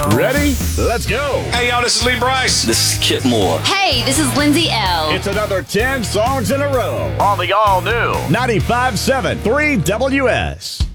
Ready? Let's go. Hey, yo, this is Lee Bryce. This is Kip Moore. Hey, this is Lindsay L. It's another 10 songs in a row On the all-new 95.7 3WS.